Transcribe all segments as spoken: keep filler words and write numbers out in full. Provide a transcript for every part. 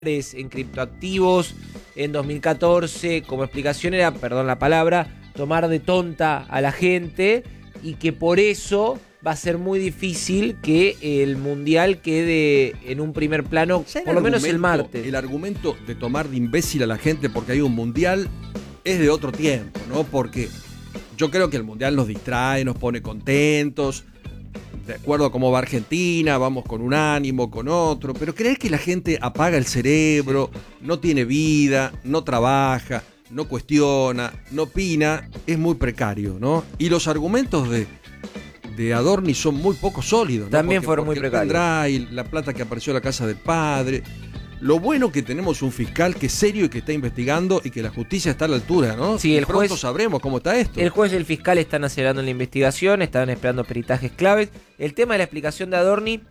en criptoactivos en dos mil catorce, como explicación era, perdón la palabra, tomar de tonta a la gente y que por eso va a ser muy difícil que el Mundial quede en un primer plano, por lo menos el martes. El argumento de tomar de imbécil a la gente porque hay un Mundial es de otro tiempo, ¿no? Porque yo creo que el Mundial nos distrae, nos pone contentos, de acuerdo a cómo va Argentina, vamos con un ánimo, con otro, pero creer que la gente apaga el cerebro, no tiene vida, no trabaja, no cuestiona, no opina, es muy precario, ¿no? Y los argumentos de, de Adorni son muy poco sólidos, ¿no? También porque, fueron porque muy precarios. El pendrive, la plata que apareció en la casa del padre. Lo bueno que tenemos un fiscal que es serio y que está investigando y que la justicia está a la altura, ¿no? Sí, el y pronto juez, sabremos cómo está esto. El juez y el fiscal están acelerando la investigación, están esperando peritajes claves. El tema de la explicación de Adorni,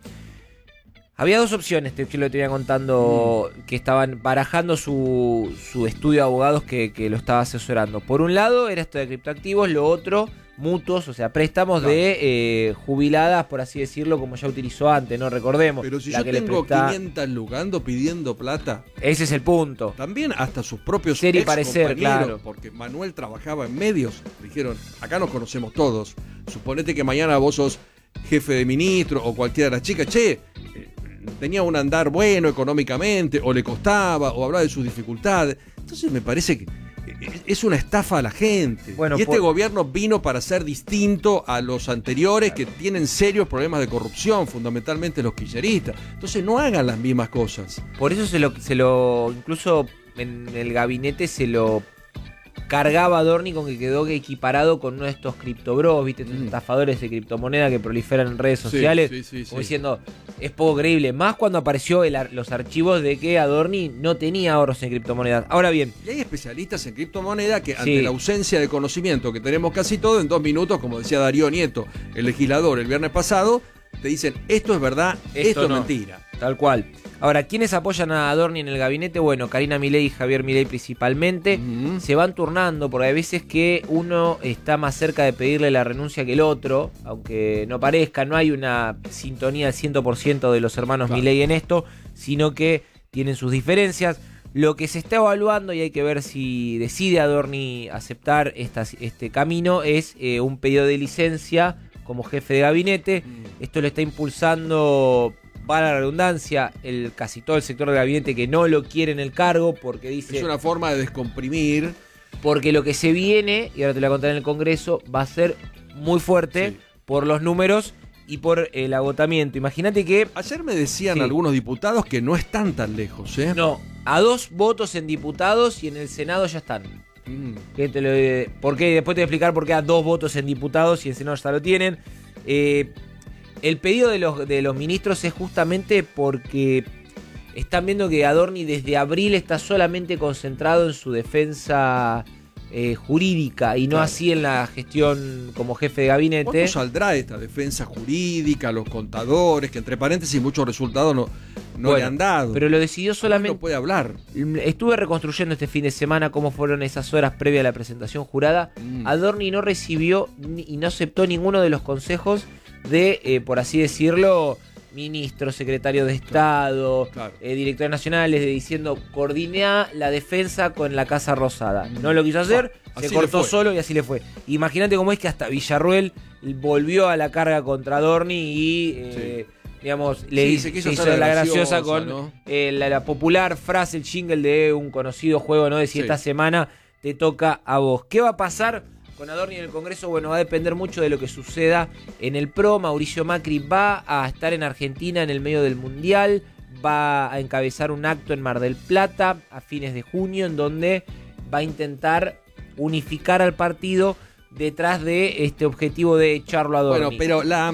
había dos opciones, que lo tenía contando, mm. que estaban barajando su, su estudio de abogados que, que lo estaba asesorando. Por un lado era esto de criptoactivos, lo otro, mutuos, o sea, préstamos claro. de eh, jubiladas, por así decirlo, como ya utilizó antes, no recordemos. Pero si la yo que tengo presta... quinientas lugando pidiendo plata. Ese es el punto. También hasta sus propios ser y ex parecer, claro. Porque Manuel trabajaba en medios. Dijeron, acá nos conocemos todos. Suponete que mañana vos sos jefe de ministro o cualquiera de las chicas. Che, eh, tenía un andar bueno económicamente, o le costaba, o hablaba de sus dificultades. Entonces me parece que es una estafa a la gente. Bueno, y este por... gobierno vino para ser distinto a los anteriores, claro, que tienen serios problemas de corrupción, fundamentalmente los kirchneristas. Entonces no hagan las mismas cosas. Por eso se lo, se lo incluso en el gabinete se lo cargaba Adorni con que quedó equiparado con uno de estos criptobros, ¿viste? Estos mm. estafadores de criptomoneda que proliferan en redes sociales. Sí, sí, sí, como sí. diciendo, es poco creíble. Más cuando apareció el, los archivos de que Adorni no tenía ahorros en criptomonedas. Ahora bien. Y hay especialistas en criptomonedas que ante sí. la ausencia de conocimiento que tenemos casi todo, en dos minutos, como decía Darío Nieto, el legislador, el viernes pasado, te dicen, esto es verdad, esto, esto no. es mentira. Tal cual. Ahora, ¿quiénes apoyan a Adorni en el gabinete? Bueno, Karina Milei y Javier Milei principalmente. Uh-huh. Se van turnando porque hay veces que uno está más cerca de pedirle la renuncia que el otro, aunque no parezca, no hay una sintonía al cien por ciento de los hermanos claro. Milei en esto, sino que tienen sus diferencias. Lo que se está evaluando, y hay que ver si decide Adorni aceptar esta, este camino, es eh, un pedido de licencia como jefe de gabinete. Uh-huh. Esto lo está impulsando, para la redundancia, el casi todo el sector del gabinete que no lo quiere en el cargo porque dice... Es una forma de descomprimir. Porque lo que se viene, y ahora te lo voy a contar en el Congreso, va a ser muy fuerte sí. por los números y por el agotamiento. Imagínate que... Ayer me decían sí. algunos diputados que no están tan lejos, ¿eh? No, a dos votos en diputados y en el Senado ya están. Mm. Que te lo, ¿por qué? Después te voy a explicar por qué a dos votos en diputados y en Senado ya lo tienen. Eh... El pedido de los, de los ministros es justamente porque están viendo que Adorni desde abril está solamente concentrado en su defensa eh, jurídica y no claro. así en la gestión como jefe de gabinete. ¿Cuándo saldrá esta defensa jurídica, los contadores, que entre paréntesis muchos resultados no, no bueno, le han dado? Pero lo decidió solamente... No puede hablar. Estuve reconstruyendo este fin de semana cómo fueron esas horas previas a la presentación jurada. Mm. Adorni no recibió ni, y no aceptó ninguno de los consejos de, eh, por así decirlo, ministros, secretarios de Estado, claro. eh, directores nacionales, de diciendo, coordiná la defensa con la Casa Rosada. No lo quiso hacer, ah, se cortó solo y así le fue. Imagínate cómo es que hasta Villarruel volvió a la carga contra Adorni y, eh, sí. digamos, le sí, se, se hizo la graciosa, graciosa con ¿no? eh, la, la popular frase, el jingle de un conocido juego, ¿no? De si sí. esta semana te toca a vos. ¿Qué va a pasar con Adorni en el Congreso? Bueno, va a depender mucho de lo que suceda en el PRO. Mauricio Macri va a estar en Argentina en el medio del Mundial, va a encabezar un acto en Mar del Plata a fines de junio, en donde va a intentar unificar al partido detrás de este objetivo de echarlo a Adorni. Bueno, pero la,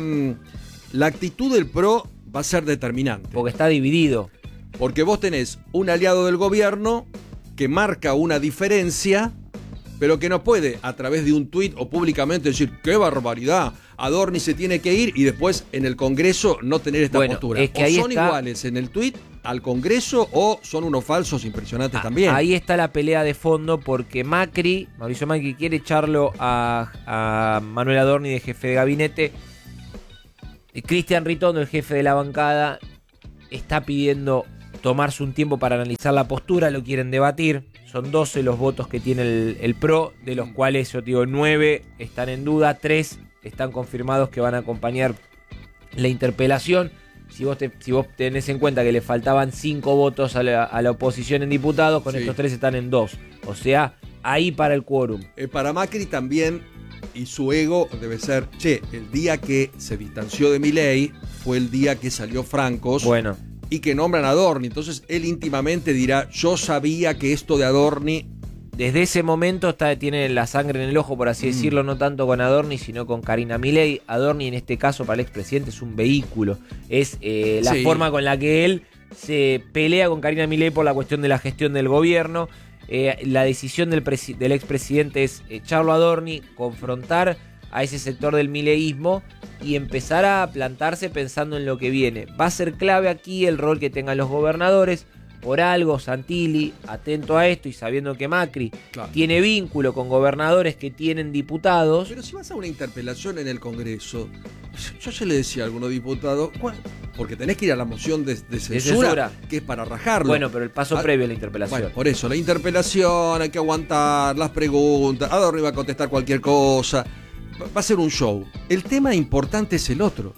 la actitud del PRO va a ser determinante. Porque está dividido. Porque vos tenés un aliado del gobierno que marca una diferencia, pero que no puede a través de un tuit o públicamente decir ¡qué barbaridad! Adorni se tiene que ir y después en el Congreso no tener esta bueno, postura. Es que o ahí son está... iguales en el tuit al Congreso o son unos falsos impresionantes ah, también. Ahí está la pelea de fondo porque Macri, Mauricio Macri quiere echarlo a, a Manuel Adorni de jefe de gabinete. Cristian Ritondo, el jefe de la bancada, está pidiendo tomarse un tiempo para analizar la postura, lo quieren debatir. Son doce los votos que tiene el, el P R O, de los cuales yo te digo nueve están en duda, tres están confirmados que van a acompañar la interpelación. Si vos, te, si vos tenés en cuenta que le faltaban cinco votos a la, a la oposición en diputados, con sí. estos tres están en dos. O sea, ahí para el quórum. Eh, para Macri también, y su ego debe ser, che, el día que se distanció de Milei fue el día que salió Francos. Bueno. Y que nombran a Adorni. Entonces él íntimamente dirá, yo sabía que esto de Adorni... Desde ese momento está, tiene la sangre en el ojo, por así mm. decirlo, no tanto con Adorni, sino con Carina Milei. Adorni en este caso para el expresidente es un vehículo. Es eh, la sí. forma con la que él se pelea con Carina Milei por la cuestión de la gestión del gobierno. Eh, la decisión del, del expresidente es echarlo a Adorni, confrontar a ese sector del mileísmo y empezar a plantarse pensando en lo que viene. Va a ser clave aquí el rol que tengan los gobernadores. Por algo, Santilli, atento a esto y sabiendo que Macri claro. tiene vínculo con gobernadores que tienen diputados. Pero si vas a una interpelación en el Congreso, yo ya le decía a algunos diputados, porque tenés que ir a la moción de, de, censura, de censura, que es para rajarlo. Bueno, pero el paso a, previo a la interpelación. Bueno, por eso, la interpelación, hay que aguantar las preguntas, Adorni va a contestar cualquier cosa, va a ser un show. El tema importante es el otro.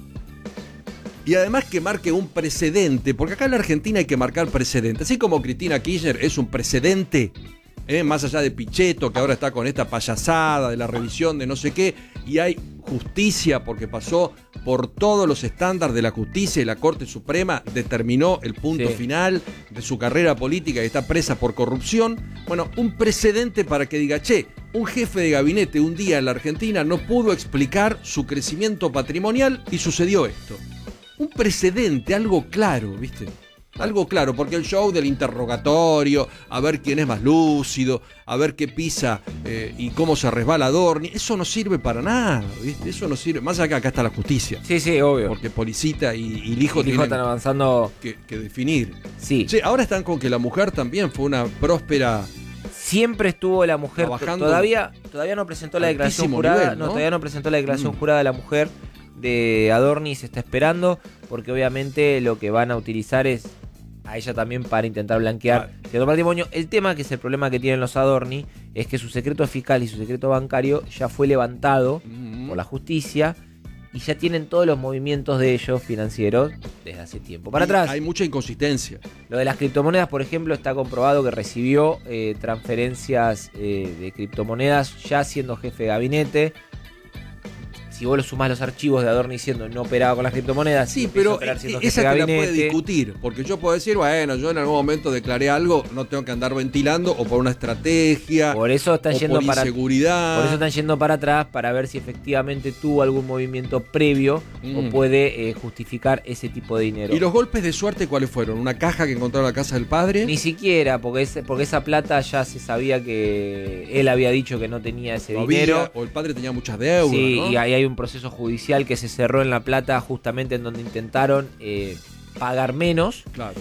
Y además que marque un precedente, porque acá en la Argentina hay que marcar precedente. Así como Cristina Kirchner es un precedente, ¿eh? Más allá de Pichetto, que ahora está con esta payasada de la revisión de no sé qué, y hay justicia porque pasó por todos los estándares de la justicia y la Corte Suprema determinó el punto sí. final de su carrera política y está presa por corrupción. Bueno, un precedente para que diga, che, un jefe de gabinete un día en la Argentina no pudo explicar su crecimiento patrimonial y sucedió esto. Un precedente, algo claro, ¿viste? Algo claro, porque el show del interrogatorio, a ver quién es más lúcido, a ver qué pisa eh, y cómo se resbala Adorni, eso no sirve para nada, ¿viste? Eso no sirve, más acá, acá está la justicia. Sí, sí, obvio. Porque Policita y, y Lijo tienen están avanzando que, que definir. Sí. Sí. Ahora están con que la mujer también fue una próspera... Siempre estuvo la mujer, todavía, todavía no presentó la declaración jurada, nivel, ¿no? no, todavía no presentó la declaración mm. jurada de la mujer de Adorni, se está esperando, porque obviamente lo que van a utilizar es a ella también para intentar blanquear cierto claro. patrimonio. El tema, que es el problema que tienen los Adorni, es que su secreto fiscal y su secreto bancario ya fue levantado mm-hmm. por la justicia y ya tienen todos los movimientos de ellos financieros desde hace tiempo para y atrás. Hay mucha inconsistencia. Lo de las criptomonedas, por ejemplo, está comprobado que recibió eh, transferencias eh, de criptomonedas ya siendo jefe de gabinete. Si vos lo sumás los archivos de Adorni diciendo no operaba con las criptomonedas, sí, pero esa te la puede discutir, porque yo puedo decir, bueno, yo en algún momento declaré algo, no tengo que andar ventilando, o por una estrategia, por eso están o yendo por para, inseguridad. Por eso están yendo para atrás, para ver si efectivamente tuvo algún movimiento previo mm. o puede eh, justificar ese tipo de dinero. ¿Y los golpes de suerte cuáles fueron? ¿Una caja que encontraron en la casa del padre? Ni siquiera, porque, ese, porque esa plata ya se sabía que él había dicho que no tenía ese no dinero. Había, o el padre tenía muchas deudas, sí, ¿no? Y ahí hay un proceso judicial que se cerró en La Plata justamente en donde intentaron eh, pagar menos. Claro.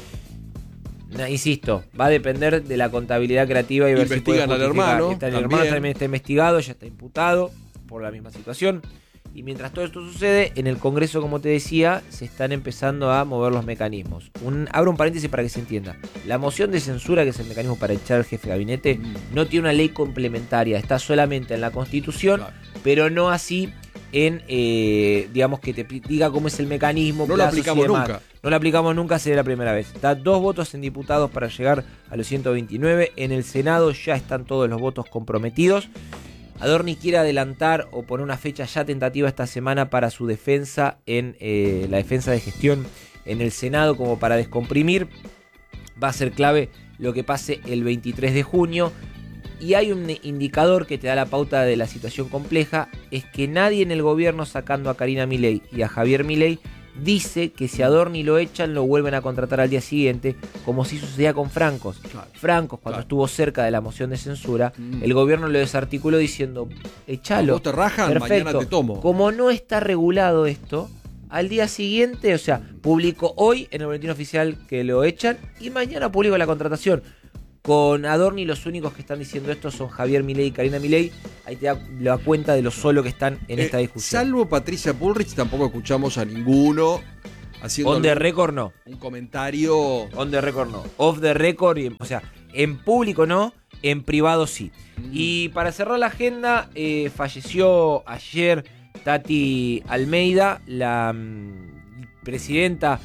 No, insisto, va a depender de la contabilidad creativa y ver si puede al hermano. Está, el hermano también está investigado, ya está imputado por la misma situación. Y mientras todo esto sucede, en el Congreso, como te decía, se están empezando a mover los mecanismos. Un, abro un paréntesis para que se entienda. La moción de censura, que es el mecanismo para echar al jefe de gabinete, mm. no tiene una ley complementaria. Está solamente en la Constitución, claro. pero no así en, eh, digamos, que te diga cómo es el mecanismo. No lo aplicamos nunca. No lo aplicamos nunca, sería la primera vez. Está dos votos en diputados para llegar a los ciento veintinueve. En el Senado ya están todos los votos comprometidos. Adorni quiere adelantar o poner una fecha ya tentativa esta semana para su defensa en eh, la defensa de gestión en el Senado, como para descomprimir. Va a ser clave lo que pase el veintitrés de junio. Y hay un indicador que te da la pauta de la situación compleja, es que nadie en el gobierno, sacando a Carina Milei y a Javier Milei, dice que si Adorni lo echan, lo vuelven a contratar al día siguiente, como si sucedía con Francos. Claro, Francos, cuando claro. estuvo cerca de la moción de censura, mm. el gobierno lo desarticuló diciendo, echalo. Vos te rajan, perfecto. Mañana te tomo. Como no está regulado esto, al día siguiente, o sea, publicó hoy en el boletín oficial que lo echan y mañana publicó la contratación. Con Adorni los únicos que están diciendo esto son Javier Milei y Carina Milei. Ahí te da la cuenta de lo solo que están en eh, esta discusión. Salvo Patricia Bullrich, tampoco escuchamos a ninguno haciendo On the record no. un comentario. On the record no. Off the record, y, o sea, en público no, en privado sí. Mm. Y para cerrar la agenda, eh, falleció ayer Tati Almeida, la mm, presidenta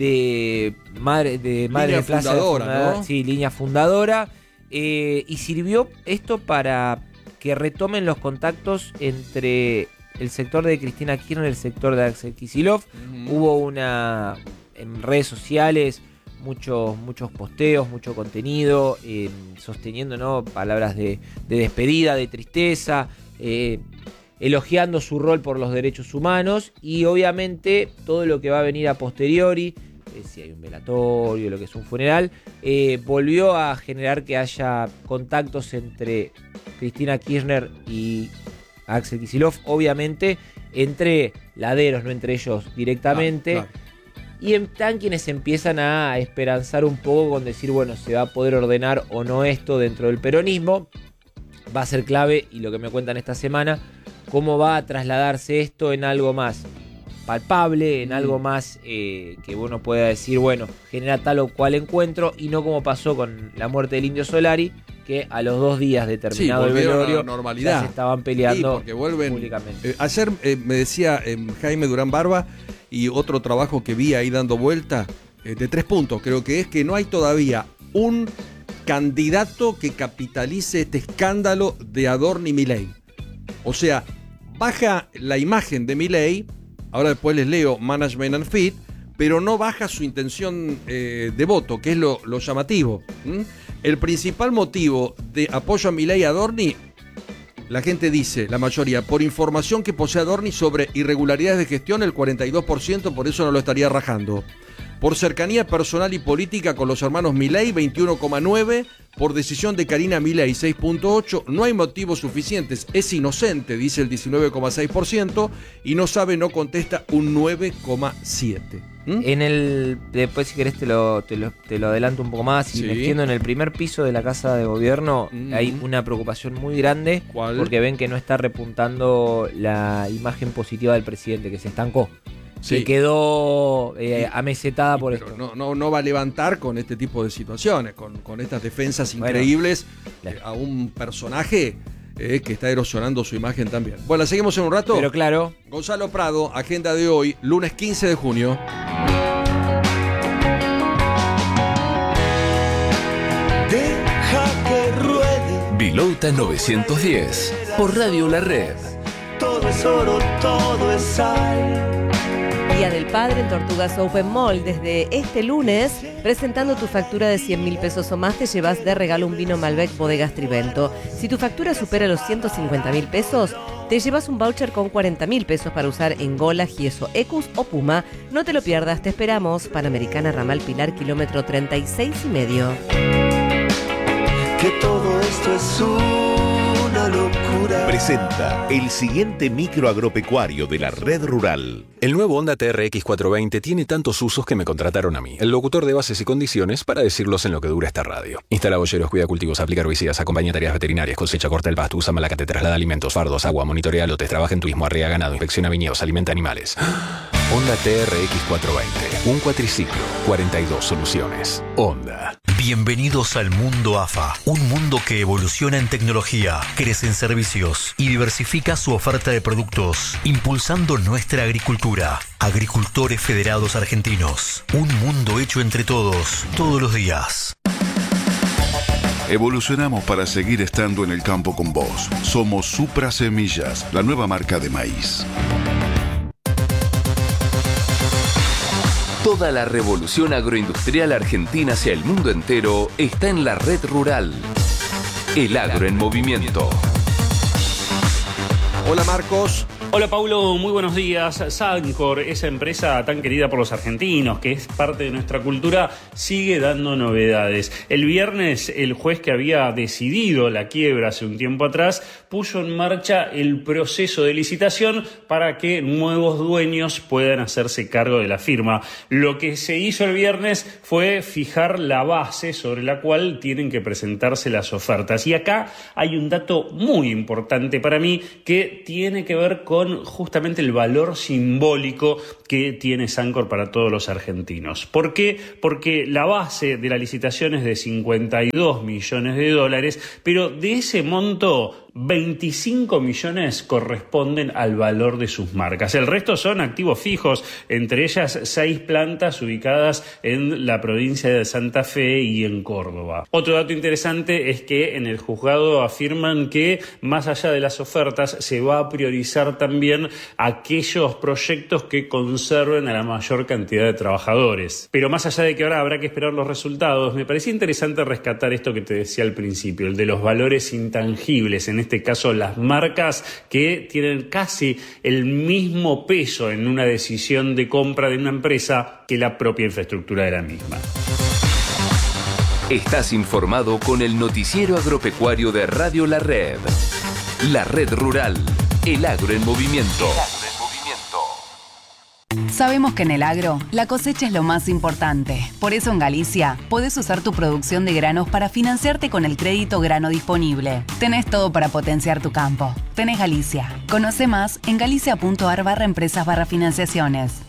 de Madre de Madre línea de Plaza fundadora, de Fundadora, ¿no? Sí, línea fundadora. Eh, y sirvió esto para que retomen los contactos entre el sector de Cristina Kirchner y el sector de Axel Kicillof. Uh-huh. Hubo una en redes sociales muchos muchos posteos, mucho contenido, eh, sosteniendo, ¿no?, palabras de, de despedida, de tristeza, eh, elogiando su rol por los derechos humanos y obviamente todo lo que va a venir a posteriori, eh, si hay un velatorio, lo que es un funeral, eh, volvió a generar que haya contactos entre Cristina Kirchner y Axel Kicillof, obviamente entre laderos, no entre ellos directamente. Claro, claro. Y están quienes empiezan a esperanzar un poco con decir, bueno, se va a poder ordenar o no esto dentro del peronismo. Va a ser clave, y lo que me cuentan esta semana, cómo va a trasladarse esto en algo más palpable, en mm. algo más eh, que uno pueda decir, bueno, genera tal o cual encuentro, y no como pasó con la muerte del Indio Solari, que a los dos días de terminado sí, el velorio a la normalidad. Ya se estaban peleando, sí, porque vuelven, públicamente. Eh, ayer eh, me decía eh, Jaime Durán Barba, y otro trabajo que vi ahí dando vuelta, eh, de tres puntos, creo que es que no hay todavía un candidato que capitalice este escándalo de Adorni y Milei. O sea, baja la imagen de Milei, ahora después les leo Management and Fit, pero no baja su intención eh, de voto, que es lo, lo llamativo. ¿Mm? El principal motivo de apoyo a Milei y Adorni, la gente dice, la mayoría, por información que posee Adorni sobre irregularidades de gestión, el cuarenta y dos por ciento, por eso no lo estaría rajando. Por cercanía personal y política con los hermanos Milei, veintiuno coma nueve. Por decisión de Karina Milei, seis punto ocho. No hay motivos suficientes. Es inocente, dice el diecinueve coma seis por ciento. Y no sabe, no contesta, un nueve coma siete. ¿Mm? En el, después si querés te lo, te lo, te lo adelanto un poco más y sí. me extiendo. En el primer piso de la Casa de Gobierno mm. hay una preocupación muy grande. ¿Cuál? Porque ven que no está repuntando la imagen positiva del presidente, que se estancó. Sí. Que quedó eh, amesetada por Pero esto. No, no, no va a levantar con este tipo de situaciones, con, con estas defensas increíbles bueno, eh, a un personaje eh, que está erosionando su imagen también. Bueno, seguimos en un rato. Pero claro. Gonzalo Prado, agenda de hoy, lunes quince de junio. Deja que ruede. Vilota novecientos diez, por Radio La Red. Todo es oro, todo es sal. Día del Padre en Tortugas Open Mall. Desde este lunes, presentando tu factura de cien mil pesos o más, te llevas de regalo un vino Malbec Bodegas Trivento. Si tu factura supera los ciento cincuenta mil pesos, te llevas un voucher con cuarenta mil pesos para usar en Gola, Gieso, Ecus o Puma. No te lo pierdas, te esperamos. Panamericana Ramal Pilar, kilómetro treinta y seis y medio. Que todo esto es una locura. Presenta el siguiente micro agropecuario de la Red Rural. El nuevo Honda T R X cuatrocientos veinte tiene tantos usos que me contrataron a mí, el locutor de bases y condiciones, para decirlos en lo que dura esta radio. Instala bolleros, cuida cultivos, aplica herbicidas, acompaña tareas veterinarias, cosecha, corta el pasto, usa malacate, traslada alimentos, fardos, agua, monitorea lotes, trabaja en turismo, arrea ganado, inspecciona viñedos, alimenta animales. Honda T R X cuatrocientos veinte, un cuatriciclo, cuarenta y dos soluciones. Honda. Bienvenidos al mundo A F A, un mundo que evoluciona en tecnología, crece en servicios y diversifica su oferta de productos, impulsando nuestra agricultura. Agricultores Federados Argentinos, un mundo hecho entre todos, todos los días. Evolucionamos para seguir estando en el campo con vos. Somos Supra Semillas, la nueva marca de maíz. Toda la revolución agroindustrial argentina hacia el mundo entero está en la Red Rural. El agro en movimiento. Hola Marcos. Hola Paulo, muy buenos días. Sancor, esa empresa tan querida por los argentinos, que es parte de nuestra cultura, sigue dando novedades. El viernes, el juez que había decidido la quiebra hace un tiempo atrás, puso en marcha el proceso de licitación para que nuevos dueños puedan hacerse cargo de la firma. Lo que se hizo el viernes fue fijar la base sobre la cual tienen que presentarse las ofertas. Y acá hay un dato muy importante para mí que tiene que ver con con justamente el valor simbólico que tiene Sancor para todos los argentinos. ¿Por qué? Porque la base de la licitación es de cincuenta y dos millones de dólares, pero de ese monto veinticinco millones corresponden al valor de sus marcas. El resto son activos fijos, entre ellas seis plantas ubicadas en la provincia de Santa Fe y en Córdoba. Otro dato interesante es que en el juzgado afirman que más allá de las ofertas se va a priorizar también aquellos proyectos que conserven a la mayor cantidad de trabajadores. Pero más allá de que ahora habrá que esperar los resultados, me parecía interesante rescatar esto que te decía al principio, el de los valores intangibles, en este caso las marcas que tienen casi el mismo peso en una decisión de compra de una empresa que la propia infraestructura de la misma. Estás informado con el noticiero agropecuario de Radio La Red. La Red Rural, el agro en movimiento. Sabemos que en el agro, la cosecha es lo más importante. Por eso en Galicia, podés usar tu producción de granos para financiarte con el crédito grano disponible. Tenés todo para potenciar tu campo. Tenés Galicia. Conoce más en galicia.ar barra empresas barra financiaciones.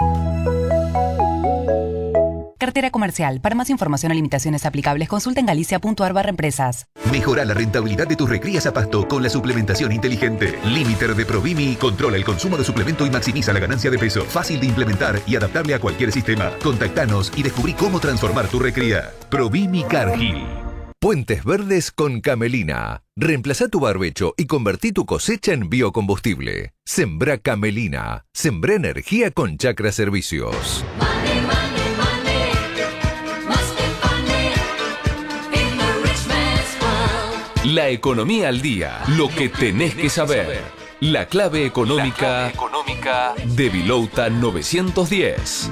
Cartera comercial. Para más información o limitaciones aplicables, consulta en galicia.ar barra empresas. Mejora la rentabilidad de tus recrías a pasto con la suplementación inteligente. Limiter de Provimi controla el consumo de suplemento y maximiza la ganancia de peso. Fácil de implementar y adaptable a cualquier sistema. Contactanos y descubrí cómo transformar tu recría. Provimi Cargill. Puentes Verdes con Camelina. Reemplazá tu barbecho y convertí tu cosecha en biocombustible. Sembrá Camelina. Sembrá energía con Chacra Servicios. La economía al día, lo que tenés que saber. La clave económica, La clave económica de Vilouta novecientos diez.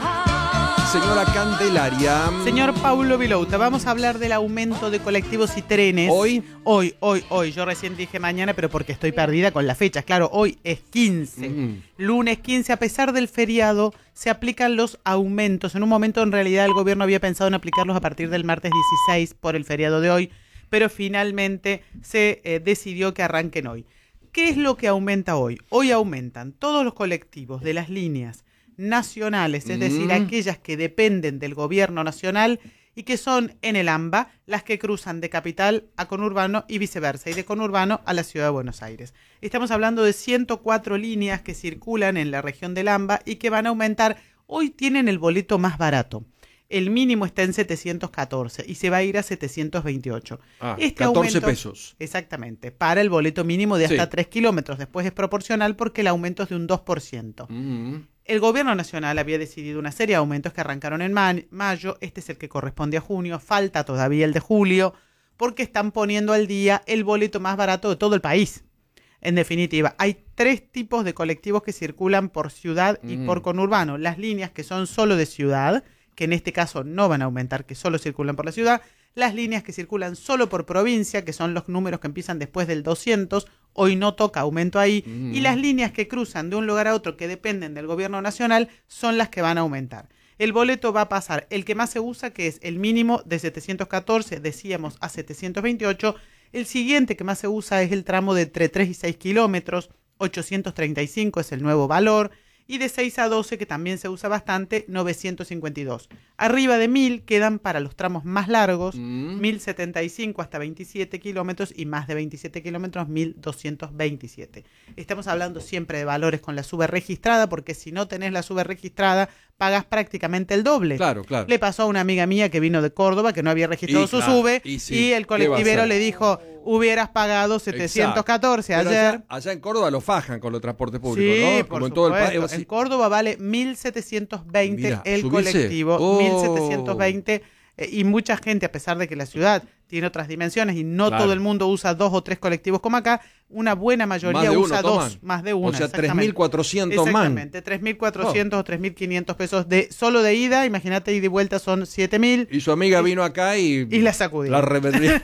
Señora Candelaria. Señor Paulo Vilouta, vamos a hablar del aumento de colectivos y trenes. ¿Hoy? Hoy, hoy, hoy. Yo recién dije mañana, pero porque estoy perdida con las fechas. Claro, hoy es quince. Mm. Lunes quince, a pesar del feriado, se aplican los aumentos. En un momento, en realidad, el gobierno había pensado en aplicarlos a partir del martes dieciséis por el feriado de hoy, pero finalmente se eh, decidió que arranquen hoy. ¿Qué es lo que aumenta hoy? Hoy aumentan todos los colectivos de las líneas nacionales, es mm. decir, aquellas que dependen del gobierno nacional y que son en el AMBA las que cruzan de capital a conurbano y viceversa, y de conurbano a la ciudad de Buenos Aires. Estamos hablando de ciento cuatro líneas que circulan en la región del AMBA y que van a aumentar. Hoy tienen el boleto más barato. El mínimo está en setecientos catorce y se va a ir a setecientos veintiocho. Ah, este catorce aumento, pesos. Exactamente, para el boleto mínimo de hasta sí. tres kilómetros. Después es proporcional porque el aumento es de un dos por ciento. Mm-hmm. El gobierno nacional había decidido una serie de aumentos que arrancaron en ma- mayo. Este es el que corresponde a junio. Falta todavía el de julio porque están poniendo al día el boleto más barato de todo el país. En definitiva, hay tres tipos de colectivos que circulan por ciudad y mm. por conurbano. Las líneas que son solo de ciudad, que en este caso no van a aumentar, que solo circulan por la ciudad, las líneas que circulan solo por provincia, que son los números que empiezan después del doscientos, hoy no toca aumento ahí, mm. y las líneas que cruzan de un lugar a otro que dependen del gobierno nacional son las que van a aumentar. El boleto va a pasar, el que más se usa, que es el mínimo de setecientos catorce, decíamos, a setecientos veintiocho, el siguiente que más se usa es el tramo de entre tres y seis kilómetros, ochocientos treinta y cinco es el nuevo valor, y de seis a doce, que también se usa bastante, novecientos cincuenta y dos. Arriba de mil quedan para los tramos más largos, mm. mil setenta y cinco hasta veintisiete kilómetros y más de veintisiete kilómetros, mil doscientos veintisiete. Estamos hablando siempre de valores con la sube registrada, porque si no tenés la sube registrada, pagas prácticamente el doble. Claro, claro. Le pasó a una amiga mía que vino de Córdoba, que no había registrado y, su claro, sube, y, sí, y el colectivero le dijo, hubieras pagado setecientos catorce ayer. Allá, allá en Córdoba lo fajan con los transportes públicos, sí, ¿no? Como en todo el país. En Córdoba vale mil setecientos veinte Mirá, el subirse. colectivo, oh. mil setecientos veinte, eh, y mucha gente, a pesar de que la ciudad tiene otras dimensiones y no claro. todo el mundo usa dos o tres colectivos como acá, una buena mayoría uno, usa toman. dos, más de uno. O sea, tres mil cuatrocientos más. Exactamente, tres mil cuatrocientos oh. o tres mil quinientos pesos de solo de ida, imagínate, ida y vuelta son siete mil. Y su amiga y, vino acá y... Y la sacudió. La revendría.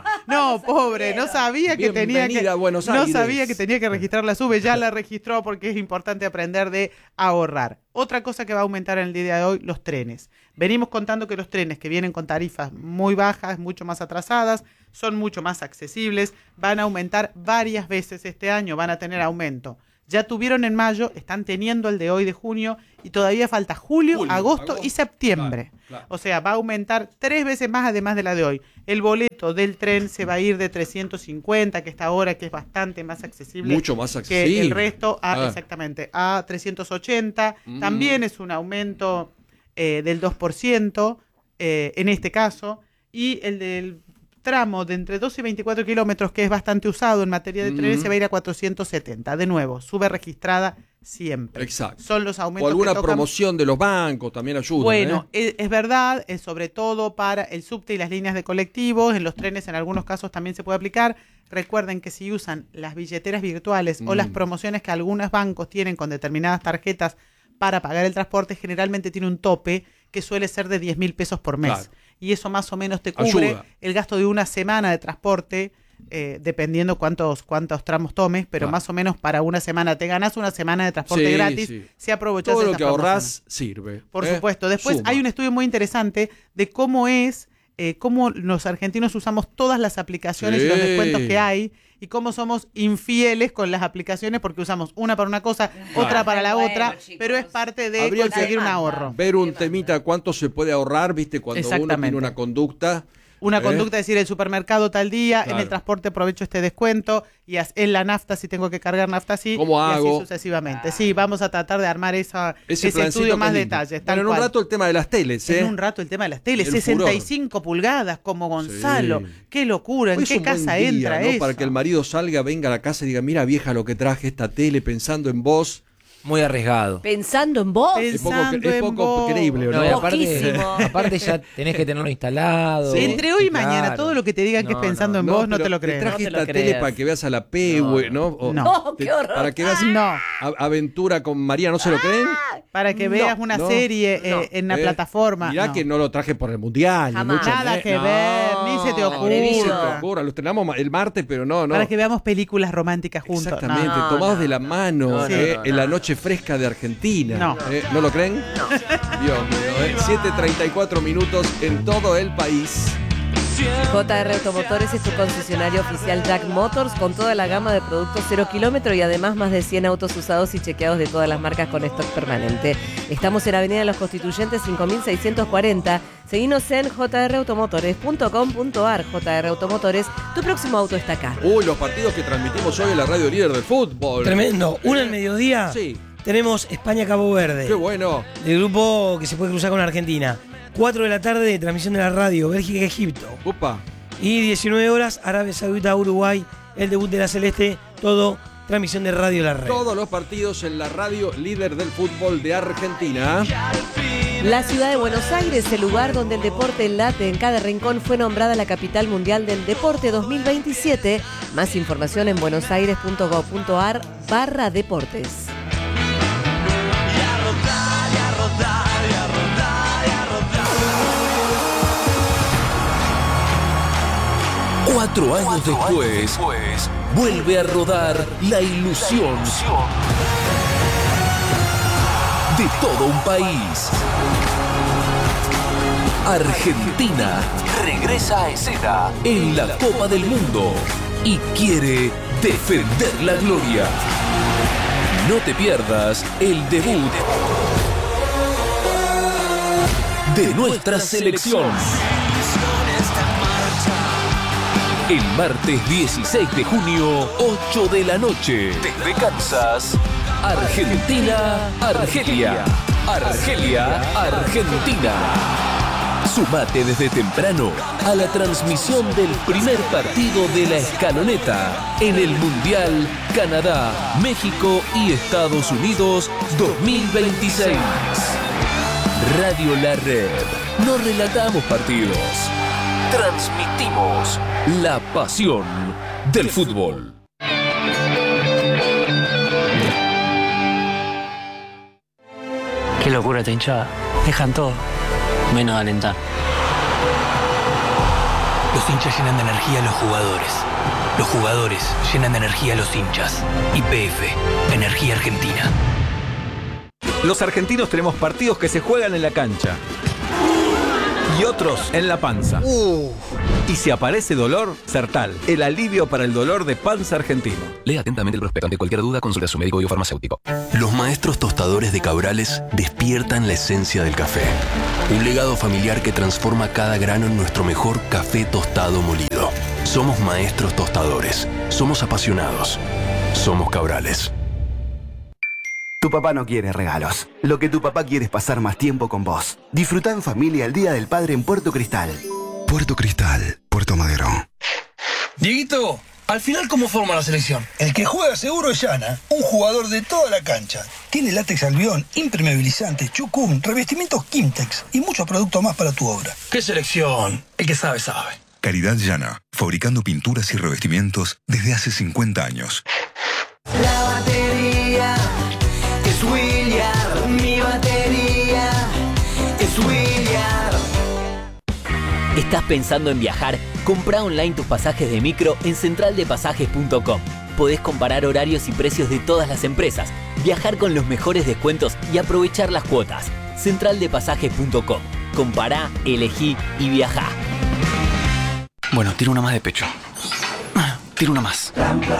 No, pobre, no sabía que tenía que... a Buenos Aires. No sabía que tenía que registrar la sube, ya la registró porque es importante aprender de ahorrar. Otra cosa que va a aumentar en el día de hoy, los trenes. Venimos contando que los trenes que vienen con tarifas muy bajas, mucho más atrasadas, son mucho más accesibles, van a aumentar varias veces este año, van a tener aumento Ya tuvieron en mayo, están teniendo el de hoy de junio y todavía falta julio, julio agosto, agosto y septiembre. Claro, claro. O sea, va a aumentar tres veces más además de la de hoy. El boleto del tren se va a ir de trescientos cincuenta, que está ahora, que es bastante más accesible. Mucho más accesible. Que el resto, a, ah. exactamente, a trescientos ochenta. Mm. También es un aumento eh, del dos por ciento eh, en este caso. Y el del tramo de entre doce y veinticuatro kilómetros, que es bastante usado en materia de trenes, mm. se va a ir a cuatrocientos setenta. De nuevo, sube registrada siempre. Exacto. Son los aumentos. O alguna que tocan... promoción de los bancos también ayuda. Bueno, ¿eh? es, es verdad, es sobre todo para el subte y las líneas de colectivos. En los trenes en algunos casos también se puede aplicar. Recuerden que si usan las billeteras virtuales mm. o las promociones que algunos bancos tienen con determinadas tarjetas para pagar el transporte, generalmente tiene un tope que suele ser de diez mil pesos por mes. Claro. Y eso más o menos te cubre Ayuda. el gasto de una semana de transporte, eh, dependiendo cuántos cuántos tramos tomes, pero claro. más o menos para una semana. Te ganas una semana de transporte sí, gratis sí. si aprovechas todo lo que ahorrás sirve. Por ¿eh? supuesto. Después Suma. hay un estudio muy interesante de cómo es, eh, cómo los argentinos usamos todas las aplicaciones sí. y los descuentos que hay, y cómo somos infieles con las aplicaciones porque usamos una para una cosa, claro. otra para la bueno, otra, chicos. pero es parte de Habría conseguir un ahorro. Ver un temita cuánto se puede ahorrar, viste, cuando uno tiene una conducta. Una ¿eh? conducta, es decir, el supermercado tal día, claro. en el transporte aprovecho este descuento, y en la nafta, si tengo que cargar nafta, sí, ¿Cómo y hago? así sucesivamente. Sí, vamos a tratar de armar esa, ese, ese estudio más detalles. Bueno, en un rato el tema de las teles, ¿eh? En un rato el tema de las teles, el sesenta y cinco furor. Pulgadas, como Gonzalo. Sí. Qué locura, ¿en Hoy qué casa día, entra ¿no? eso? Para que el marido salga, venga a la casa y diga, mira vieja lo que traje esta tele pensando en vos. Muy arriesgado. Pensando en vos. Pensando es poco, es poco vos. creíble, ¿no? no y aparte, aparte ya tenés que tenerlo instalado. Sí. Entre hoy y claro. mañana, todo lo que te digan no, que es pensando no, en vos, no, no te lo crees. Te traje no te esta tele para que veas a la P, güey, ¿no? O, no. no te, qué horror. Para que veas no. a, Aventura con María, ¿no se lo creen? Para que veas no, una no, serie no. Eh, en una eh, plataforma. Mirá no. que no lo traje por el Mundial. Jamás. Mucho, Nada ¿eh? que no, ver, ni se te ocurra. Ni se te ocurra. Lo estrenamos el martes, pero no, no. Para que veamos películas románticas juntos. Exactamente, no, tomados no, de la mano no, eh, no, no, en la no. noche fresca de Argentina. No. ¿Eh? ¿No lo creen? No. Dios mío, ¿eh? siete treinta y cuatro minutos en todo el país. J R Automotores es tu concesionario oficial Jack Motors con toda la gama de productos cero kilómetro y además más de cien autos usados y chequeados de todas las marcas con stock permanente. Estamos en Avenida de los Constituyentes cinco mil seiscientos cuarenta. Seguinos en j r automotores punto com punto a r. J R Automotores, tu próximo auto está acá. Uy, los partidos que transmitimos hoy en la radio líder del fútbol. Tremendo. Una al mediodía. Sí. Tenemos España-Cabo Verde. Qué bueno. El grupo que se puede cruzar con Argentina. cuatro de la tarde, transmisión de la radio, Bélgica-Egipto. Opa. Y diecinueve horas, Arabia Saudita-Uruguay, el debut de la Celeste, todo transmisión de Radio La Red. Todos los partidos en la radio líder del fútbol de Argentina. La ciudad de Buenos Aires, el lugar donde el deporte late en cada rincón, fue nombrada la capital mundial del deporte dos mil veintisiete. Más información en buenosaires punto gov punto a r barra deportes. Cuatro años después, vuelve a rodar la ilusión de todo un país. Argentina regresa a escena en la Copa del Mundo y quiere defender la gloria. No te pierdas el debut de nuestra selección. El martes dieciséis de junio, ocho de la noche, desde Kansas, Argentina, Argelia, Argelia, Argentina. Sumate desde temprano a la transmisión del primer partido de la escaloneta en el Mundial Canadá, México y Estados Unidos dos mil veintiséis. Radio La Red. No relatamos partidos. Transmitimos la pasión del fútbol. Qué locura esta hinchada. Dejan todo, menos alentar. Los hinchas llenan de energía a los jugadores. Los jugadores llenan de energía a los hinchas. Y P F, Energía Argentina. Los argentinos tenemos partidos que se juegan en la cancha. y otros en la panza. Uh. Y si aparece dolor, Sertal, el alivio para el dolor de panza argentino. Lea atentamente el prospecto. Ante cualquier duda, consulte a su médico y o farmacéutico. Los maestros tostadores de Cabrales despiertan la esencia del café. Un legado familiar que transforma cada grano en nuestro mejor café tostado molido. Somos maestros tostadores. Somos apasionados. Somos Cabrales. Tu papá no quiere regalos. Lo que tu papá quiere es pasar más tiempo con vos. Disfrutá en familia el Día del Padre en Puerto Cristal. Puerto Cristal, Puerto Madero. Dieguito, al final, ¿cómo forma la selección? El que juega seguro es Yana, un jugador de toda la cancha. Tiene látex albión, impermeabilizante, chucum, revestimientos Kimtex y muchos productos más para tu obra. ¿Qué selección? El que sabe, sabe. Caridad Yana, fabricando pinturas y revestimientos desde hace cincuenta años. La batería es William, mi batería es William. ¿Estás pensando en viajar? Comprá online tus pasajes de micro en central de pasajes punto com. Podés comparar horarios y precios de todas las empresas, viajar con los mejores descuentos y aprovechar las cuotas. central de pasajes punto com. Compará, elegí y viajá. Bueno, tiro una más de pecho. Tiro una más.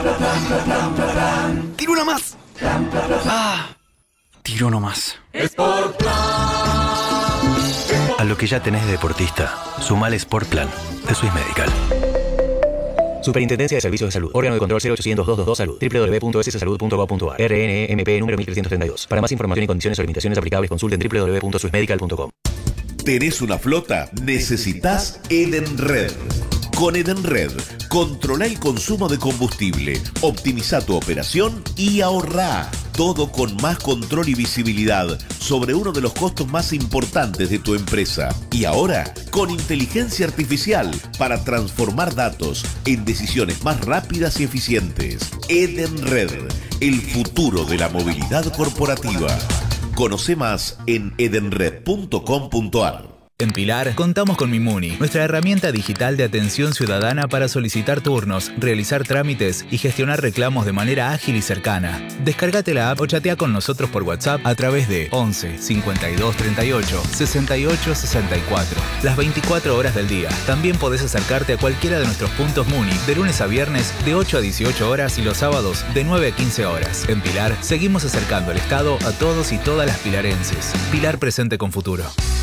Tiro una más. Ah, tiro uno más. A lo que ya tenés de deportista, sumale Sport Plan de Swiss Medical. Superintendencia de Servicios de Salud. Órgano de control cero ochocientos, doscientos veintidós Salud. doble u doble u doble u punto s s salud punto gov punto a r. R N E M P número mil trescientos treinta y dos. Para más información y condiciones o limitaciones aplicables, consulten doble u doble u doble u punto swiss medical punto com. ¿Tenés una flota? Necesitas Edenred. Con Edenred, controla el consumo de combustible, optimiza tu operación y ahorrá. Todo con más control y visibilidad sobre uno de los costos más importantes de tu empresa. Y ahora, con inteligencia artificial para transformar datos en decisiones más rápidas y eficientes. Edenred, el futuro de la movilidad corporativa. Conoce más en edenred punto com punto a r. En Pilar, contamos con Mimuni, nuestra herramienta digital de atención ciudadana para solicitar turnos, realizar trámites y gestionar reclamos de manera ágil y cercana. Descárgate la app o chatea con nosotros por WhatsApp a través de once, cincuenta y dos, treinta y ocho, sesenta y ocho, sesenta y cuatro. Las veinticuatro horas del día. También podés acercarte a cualquiera de nuestros puntos Muni, de lunes a viernes de ocho a dieciocho horas y los sábados de nueve a quince horas. En Pilar, seguimos acercando el Estado a todos y todas las pilarenses. Pilar presente con futuro.